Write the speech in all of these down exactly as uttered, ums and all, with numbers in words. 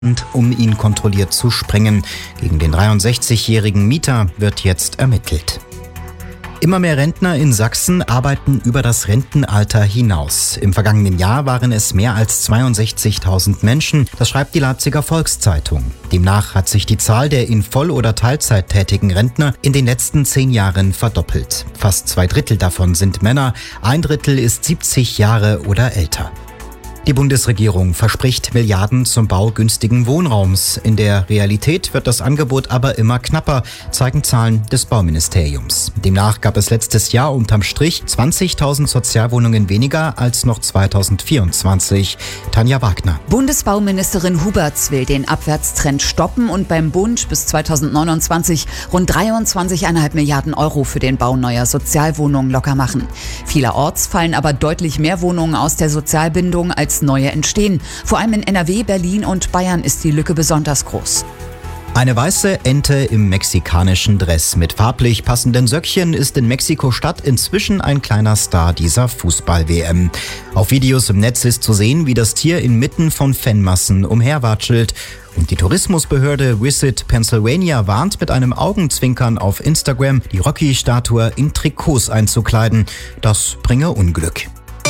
um ihn kontrolliert zu sprengen. Gegen den dreiundsechzigjährigen Mieter wird jetzt ermittelt. Immer mehr Rentner in Sachsen arbeiten über das Rentenalter hinaus. Im vergangenen Jahr waren es mehr als zweiundsechzigtausend Menschen, das schreibt die Leipziger Volkszeitung. Demnach hat sich die Zahl der in Voll- oder Teilzeit tätigen Rentner in den letzten zehn Jahren verdoppelt. Fast zwei Drittel davon sind Männer, ein Drittel ist siebzig Jahre oder älter. Die Bundesregierung verspricht Milliarden zum Bau günstigen Wohnraums. In der Realität wird das Angebot aber immer knapper, zeigen Zahlen des Bauministeriums. Demnach gab es letztes Jahr unterm Strich zwanzigtausend Sozialwohnungen weniger als noch zweitausendvierundzwanzig. Tanja Wagner. Bundesbauministerin Huberts will den Abwärtstrend stoppen und beim Bund bis zweitausendneunundzwanzig rund dreiundzwanzig Komma fünf Milliarden Euro für den Bau neuer Sozialwohnungen locker machen. Vielerorts fallen aber deutlich mehr Wohnungen aus der Sozialbindung als neue entstehen. Vor allem in N R W, Berlin und Bayern ist die Lücke besonders groß. Eine weiße Ente im mexikanischen Dress mit farblich passenden Söckchen ist in Mexiko-Stadt inzwischen ein kleiner Star dieser Fußball-W M. Auf Videos im Netz ist zu sehen, wie das Tier inmitten von Fanmassen umherwatschelt. Und die Tourismusbehörde Visit Pennsylvania warnt mit einem Augenzwinkern auf Instagram, die Rocky-Statue in Trikots einzukleiden. Das bringe Unglück.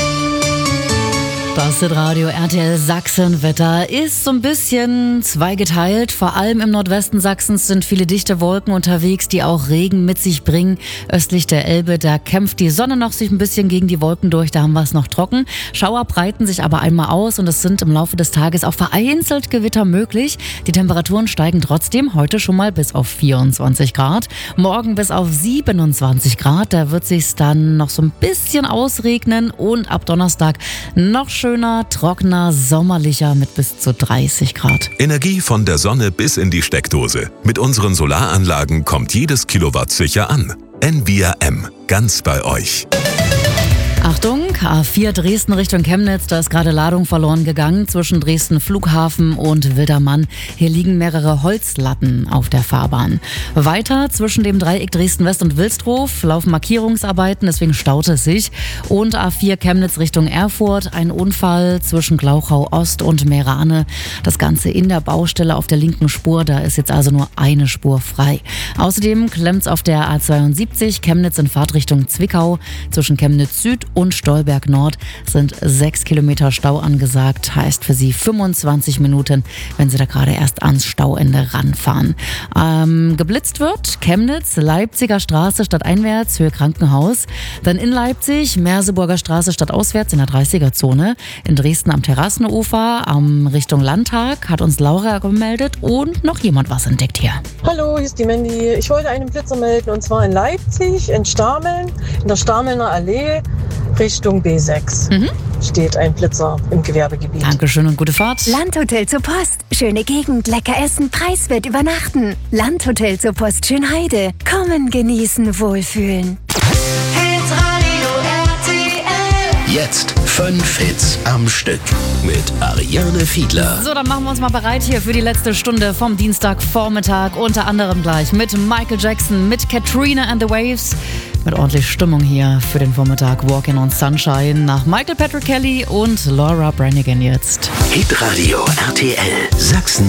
Das Radio R T L Sachsen-Wetter ist so ein bisschen zweigeteilt. Vor allem im Nordwesten Sachsens sind viele dichte Wolken unterwegs, die auch Regen mit sich bringen. Östlich der Elbe, da kämpft die Sonne noch sich ein bisschen gegen die Wolken durch, da haben wir es noch trocken. Schauer breiten sich aber einmal aus und es sind im Laufe des Tages auch vereinzelt Gewitter möglich. Die Temperaturen steigen trotzdem heute schon mal bis auf vierundzwanzig Grad. Morgen bis auf siebenundzwanzig Grad, da wird sich's dann noch so ein bisschen ausregnen und ab Donnerstag noch schöner, trockener, sommerlicher mit bis zu dreißig Grad. Energie von der Sonne bis in die Steckdose. Mit unseren Solaranlagen kommt jedes Kilowatt sicher an. N V R M, ganz bei euch. Achtung, A vier Dresden Richtung Chemnitz, da ist gerade Ladung verloren gegangen zwischen Dresden Flughafen und Wildermann. Hier liegen mehrere Holzlatten auf der Fahrbahn. Weiter zwischen dem Dreieck Dresden West und Wilsdruf laufen Markierungsarbeiten, deswegen staut es sich. Und A vier Chemnitz Richtung Erfurt, ein Unfall zwischen Glauchau Ost und Meerane. Das Ganze in der Baustelle auf der linken Spur, da ist jetzt also nur eine Spur frei. Außerdem klemmt es auf der A zweiundsiebzig Chemnitz in Fahrtrichtung Zwickau. Zwischen Chemnitz Süd und Stolberg Nord sind sechs Kilometer Stau angesagt. Heißt für Sie fünfundzwanzig Minuten, wenn Sie da gerade erst ans Stauende ranfahren. Ähm, geblitzt wird Chemnitz, Leipziger Straße stadteinwärts, Höhe Krankenhaus. Dann in Leipzig, Merseburger Straße stadtauswärts in der dreißiger-Zone. In Dresden am Terrassenufer, am Richtung Landtag, hat uns Laura gemeldet und noch jemand was entdeckt hier. Hallo, hier ist die Mandy. Ich wollte einen Blitzer melden und zwar in Leipzig, in Stameln, in der Stamelner Allee. Richtung B sechs mhm. steht ein Blitzer im Gewerbegebiet. Dankeschön und gute Fahrt. Landhotel zur Post. Schöne Gegend, lecker essen, preiswert übernachten. Landhotel zur Post Schönheide. Kommen, genießen, wohlfühlen. Hitradio R T L. Jetzt fünf Hits am Stück mit Ariane Fiedler. So, dann machen wir uns mal bereit hier für die letzte Stunde vom Dienstagvormittag. Unter anderem gleich mit Michael Jackson, mit Katrina and the Waves. Mit ordentlich Stimmung hier für den Vormittag. Walking on Sunshine nach Michael Patrick Kelly und Laura Branigan jetzt. Hitradio R T L Sachsen.